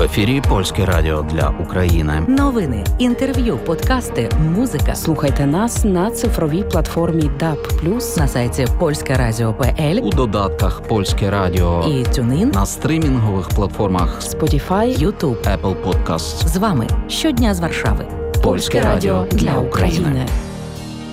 ефірі Польське радіо для України. Новини, інтерв'ю, подкасти, музика. Слухайте нас на цифровій платформі DAB+, На сайті polskeradio.pl, У додатках Польське радіо і TuneIn, на стрімінгових платформах Spotify, YouTube. Apple Podcasts. З вами щодня з Варшави. Польське радіо для України.